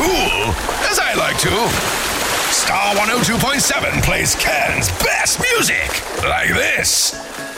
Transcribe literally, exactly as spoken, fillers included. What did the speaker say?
cool, as I like to. Star one oh two point seven plays Cairns' best music, like this.